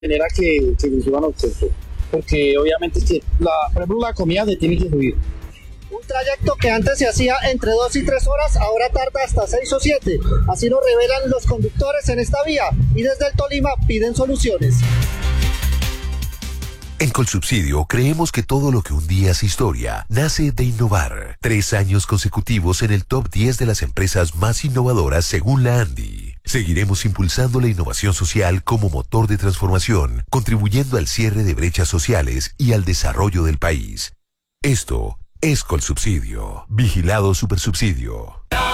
manera que le suban los costos. Porque obviamente es que, por ejemplo, la comida se tiene que subir. Un trayecto que antes se hacía entre 2 y 3 horas, ahora tarda hasta 6 o 7. Así lo revelan los conductores en esta vía y desde el Tolima piden soluciones. En Colsubsidio creemos que todo lo que un día es historia nace de innovar. 3 años consecutivos en el top 10 de las empresas más innovadoras según la ANDI. Seguiremos impulsando la innovación social como motor de transformación, contribuyendo al cierre de brechas sociales y al desarrollo del país. Esto es Colsubsidio. Vigilado Supersubsidio.